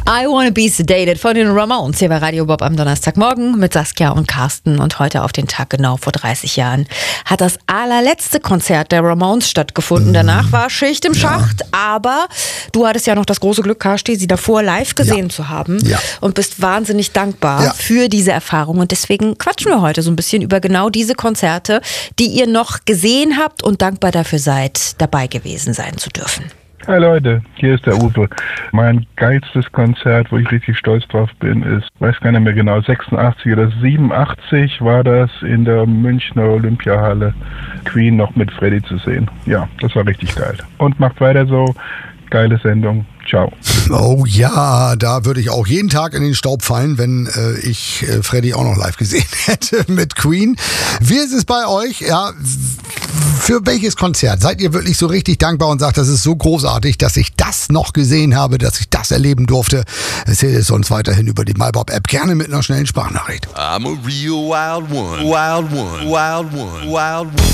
I Wanna Be Sedated von den Ramones hier bei Radio Bob am Donnerstagmorgen mit Saskia und Carsten. Und heute auf den Tag genau vor 30 Jahren hat das allerletzte Konzert der Ramones stattgefunden. Danach war Schicht im Schacht, aber du hattest ja noch das große Glück, Carsti, sie davor live gesehen zu haben und bist wahnsinnig dankbar für diese Erfahrung. Und deswegen quatschen wir heute so ein bisschen über genau diese Konzerte, die ihr noch gesehen habt und dankbar dafür seid, dabei gewesen sein zu dürfen. Hi Leute, hier ist der Uwe. Mein geilstes Konzert, wo ich richtig stolz drauf bin, ist, weiß gar nicht mehr genau, 86 oder 87 war das in der Münchner Olympiahalle. Queen noch mit Freddy zu sehen. Ja, das war richtig geil. Und macht weiter so. Geile Sendung. Ciao. Oh ja, da würde ich auch jeden Tag in den Staub fallen, wenn ich Freddy auch noch live gesehen hätte mit Queen. Wie ist es bei euch? Ja, für welches Konzert seid ihr wirklich so richtig dankbar und sagt, das ist so großartig, dass ich das noch gesehen habe, dass ich das erleben durfte? Erzählt es uns weiterhin über die MyBob-App, gerne mit einer schnellen Sprachnachricht. I'm a real wild one, wild one, wild one, wild one.